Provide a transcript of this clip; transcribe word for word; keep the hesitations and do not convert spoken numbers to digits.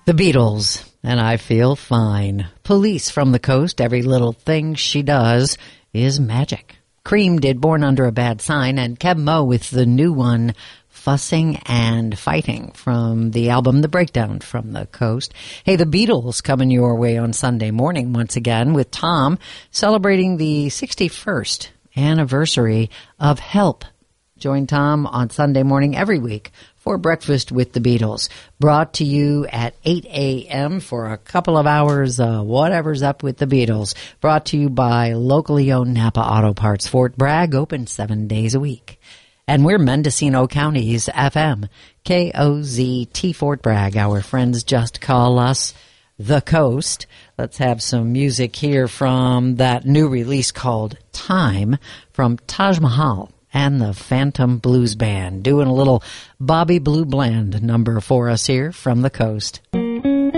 The Beatles, and I feel fine. Police from the Coast, every little thing she does is magic. Cream did Born Under a Bad Sign, and Keb Mo with the new one, Fussing and Fighting, from the album The Breakdown from the Coast. Hey, the Beatles coming your way on Sunday morning once again with Tom celebrating the sixty-first anniversary of Help. Join Tom on Sunday morning every week for Breakfast with the Beatles, brought to you at eight a.m. for a couple of hours, uh, whatever's up with the Beatles, brought to you by locally owned Napa Auto Parts. Fort Bragg, open seven days a week. And we're Mendocino County's F M, K O Z T Fort Bragg. Our friends just call us The Coast. Let's have some music here from that new release called Time from Taj Mahal and the Phantom Blues Band, doing a little Bobby Blue Bland number for us here from the Coast.